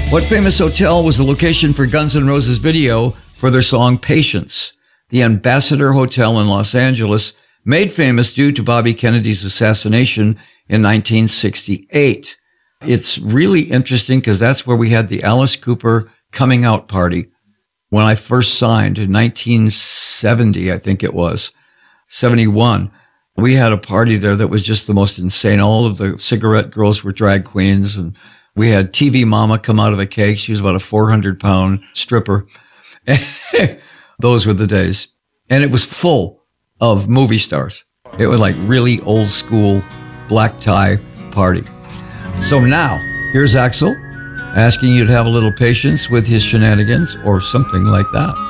What famous hotel was the location for Guns N' Roses' video for their song Patience? The Ambassador Hotel in Los Angeles, made famous due to Bobby Kennedy's assassination in 1968. It's really interesting because that's where we had the Alice Cooper coming out party. When I first signed in 1970, I think it was, 71, we had a party there that was just the most insane. All of the cigarette girls were drag queens, and we had TV Mama come out of a cake. She was about a 400-pound stripper. Those were the days. And it was full of movie stars. It was like really old school black tie party. So now, here's Axl asking you to have a little patience with his shenanigans or something like that.